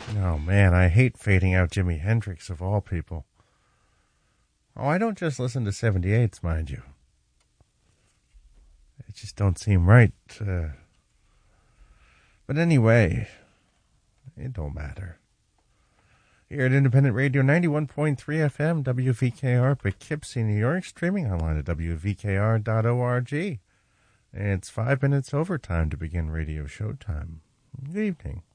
Oh, man, I hate fading out Jimi Hendrix, of all people. Oh, I don't just listen to 78s, mind you. It just don't seem right. But anyway, it don't matter. Here at Independent Radio 91.3 FM, WVKR, Poughkeepsie, New York, streaming online at WVKR.org. It's 5 minutes overtime to begin radio showtime. Good evening.